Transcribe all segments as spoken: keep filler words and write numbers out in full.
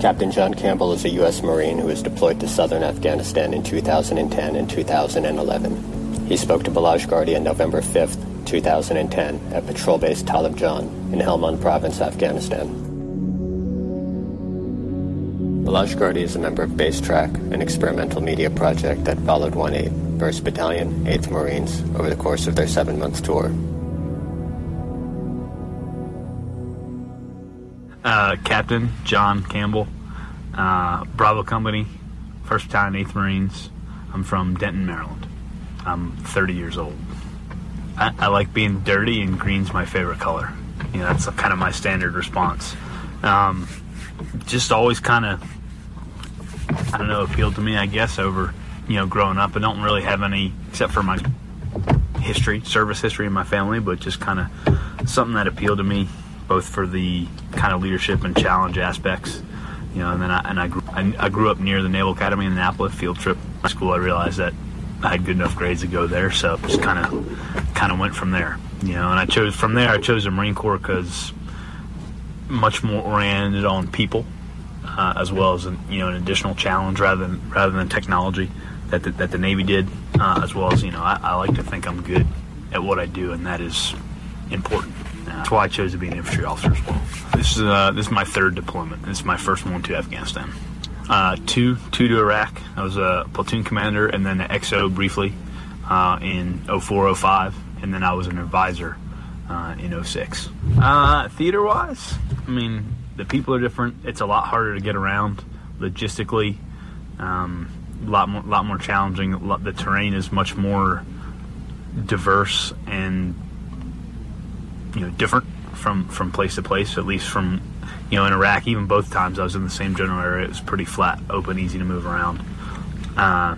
Captain John Campbell is a U S Marine who was deployed to southern Afghanistan in two thousand ten and two thousand eleven. He spoke to Balazs Gardi on November fifth, two thousand ten at Patrol Base Talib Jan in Helmand Province, Afghanistan. Balazs Gardi is a member of Base Track, an experimental media project that followed one eighth, first Battalion, eighth Marines, over the course of their seven-month tour. Uh, Captain John Campbell, uh, Bravo Company, first Battalion, eighth Marines. I'm from Denton, Maryland. I'm thirty years old. I, I like being dirty, and green's my favorite color. You know, that's kind of my standard response. Um, just always kind of, I don't know, appealed to me, I guess, over, you know, growing up. I don't really have any, except for my history, service history in my family, but just kind of something that appealed to me, both for the kind of leadership and challenge aspects, you know. And then I and I grew, I, I grew up near the Naval Academy in Annapolis. Field trip to school, I realized that I had good enough grades to go there, so just kind of kind of went from there, you know. And I chose from there. I chose the Marine Corps because much more oriented on people, uh, as well as an, you know, an additional challenge rather than rather than technology that the, that the Navy did, uh, as well as, you know, I, I like to think I'm good at what I do, and that is important. That's why I chose to be an infantry officer as well. This is uh, this is my third deployment. This is my first one to Afghanistan. Uh, two, two to Iraq. I was a platoon commander, and then an X O briefly uh, in oh four oh five, and then I was an advisor uh, in oh six. Uh, theater-wise, I mean, the people are different. It's a lot harder to get around logistically. Um, a lot more, lot more challenging. The terrain is much more diverse and, you know, different from, from place to place, at least from, you know, in Iraq. Even both times I was in the same general area, it was pretty flat, open, easy to move around. Uh,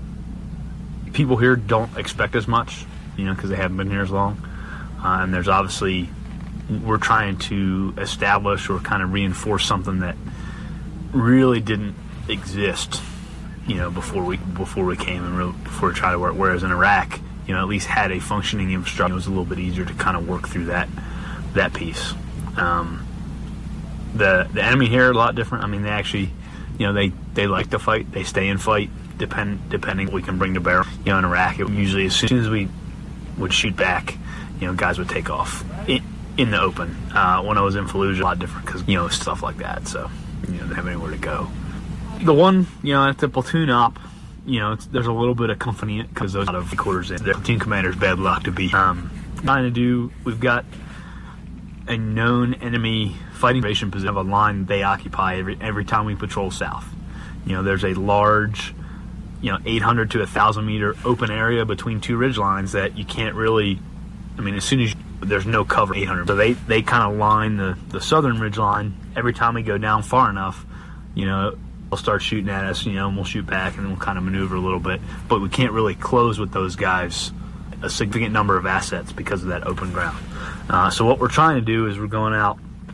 people here don't expect as much, you know, because they haven't been here as long. Uh, and there's obviously, we're trying to establish or kind of reinforce something that really didn't exist, you know, before we before we came and really, before we tried to work. Whereas in Iraq, you know, at least had a functioning infrastructure. It was a little bit easier to kind of work through that that piece. Um, the the enemy here a lot different. I mean, they actually, you know, they, they like to fight. They stay and fight, depend depending what we can bring to bear. You know, in Iraq, it usually as soon as we would shoot back, you know, guys would take off in, in the open. Uh, when I was in Fallujah, a lot different because, you know, stuff like that. So, you know, they have anywhere to go. The one, you know, at the platoon op, you know, it's, there's a little bit of company because those out of quarters in. The platoon commander's bad luck to be um, trying to do. We've got a known enemy fighting position of a line they occupy every every time we patrol south. You know, there's a large, you know, eight hundred to one thousand meter open area between two ridge lines that you can't really. I mean, as soon as you, there's no cover, eight hundred. So they they kind of line the the southern ridge line. Every time we go down far enough, you know, they'll start shooting at us, you know, and we'll shoot back, and then we'll kind of maneuver a little bit. But we can't really close with those guys a significant number of assets because of that open ground. Uh, so what we're trying to do is we're going out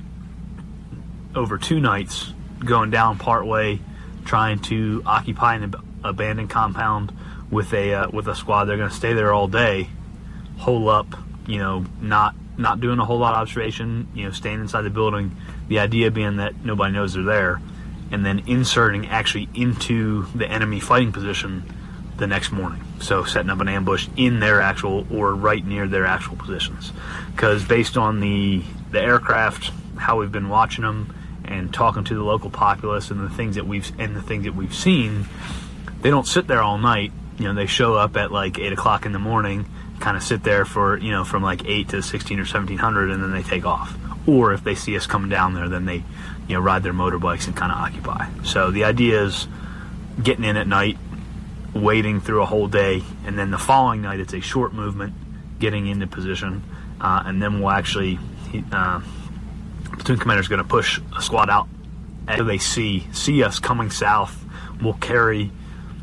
over two nights, going down part way, trying to occupy an ab- abandoned compound with a uh, with a squad. They're going to stay there all day, hole up, you know, not not doing a whole lot of observation, you know, staying inside the building. The idea being that nobody knows they're there, and then inserting actually into the enemy fighting position the next morning. So setting up an ambush in their actual, or right near their actual positions. Because based on the the aircraft, how we've been watching them and talking to the local populace and the things that we've and the things that we've seen, they don't sit there all night. You know, they show up at like eight o'clock in the morning, kind of sit there for, you know, from like eight to sixteen or seventeen hundred, and then they take off. Or if they see us coming down there, then they, you know, ride their motorbikes and kind of occupy. So the idea is getting in at night, waiting through a whole day, and then the following night it's a short movement, getting into position, uh, and then we'll actually, uh, platoon commander is going to push a squad out. As they see see us coming south, we'll carry